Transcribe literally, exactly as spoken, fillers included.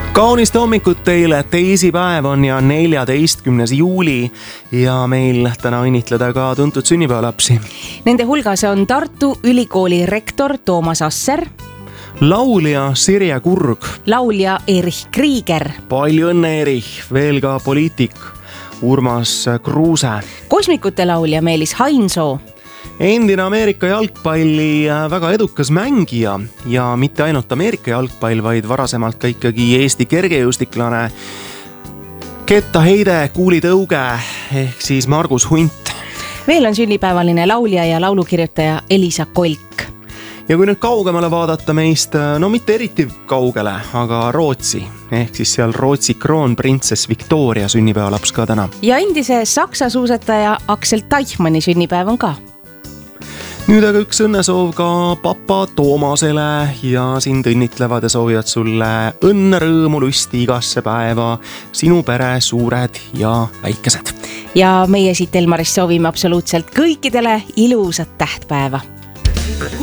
Kaunist hommikut teile, teisipäev on ja neljateistkümnes juuli ja meil täna õnnitleda ka tuntud sünnipäevalapsi. Nende hulgas on Tartu Ülikooli rektor Toomas Asser, laulja Sirje Kurg, laulja Erich Krieger, palju õnne Erich, veel ka poliitik Urmas Kruuse, kosmikute laulja Meelis Hainsoo, endine Ameerika jalgpalli väga edukas mängija ja mitte ainult Ameerika jalgpall, vaid varasemalt ka ikkagi Eesti kergejõustiklane, kettaheide, kuulitõuge ehk siis Margus Hunt. Veel on sünnipäevaline laulja ja laulukirjutaja Elisa Kolk. Ja kui nüüd kaugemale vaadata meist, no mitte eriti kaugele, aga Rootsi, ehk siis seal Rootsi kroonprintsess Victoria sünnipäevalaps ka täna. Ja endise saksa suusataja Axel Teichmanni sünnipäev on ka. Nüüd aga üks õnnesoov ka papa Toomasele ja sind õnnitlevad ja soovivad sulle õnne, rõõmu, lusti igasse päeva, sinu pere, suured ja väikesed. Ja meie siit Elmarist soovime absoluutselt kõikidele ilusat tähtpäeva.